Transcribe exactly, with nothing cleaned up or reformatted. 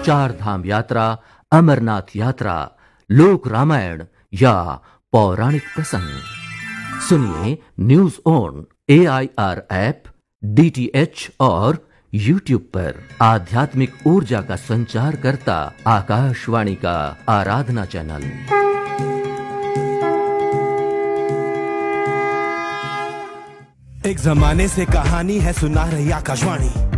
चार धाम यात्रा, अमरनाथ यात्रा, लोक रामायण या पौराणिक प्रसंग सुनिए news on A I R app, D T H और यूट्यूब पर। आध्यात्मिक ऊर्जा का संचार करता आकाशवाणी का आराधना चैनल। एक जमाने से कहानी है सुना रही आकाशवाणी।